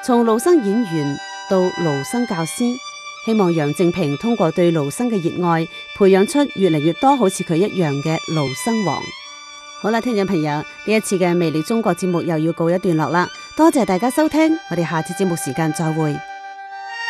從盧生演員到盧生教師，希望楊正平通過對盧生嘅熱愛，培養出越嚟越多好似佢一樣嘅盧生王。好啦，聽眾朋友，呢一次嘅魅力中國節目又要告一段落啦，多謝大家收聽，我哋下次節目時間再會。